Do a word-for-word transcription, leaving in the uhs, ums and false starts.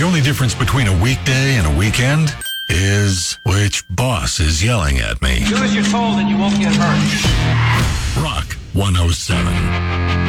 The only difference between a weekday and a weekend is which boss is yelling at me. Do as you're told and you won't get hurt. Rock one oh seven.